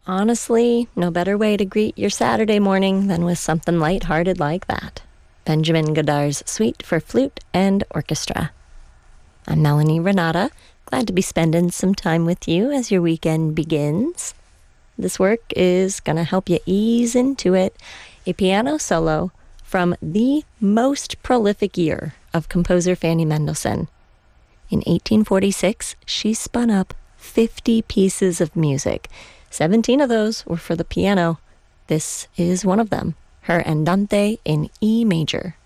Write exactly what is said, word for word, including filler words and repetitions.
Honestly, no better way to greet your Saturday morning than with something lighthearted like that. Benjamin Godard's Suite for Flute and Orchestra. I'm Melanie Renata, glad to be spending some time with you as your weekend begins. This work is going to help you ease into it. A piano solo from the most prolific year of composer Fanny Mendelssohn. In eighteen forty-six, she spun up fifty pieces of music. seventeen of those were for the piano. This is one of them, her Andante in E major.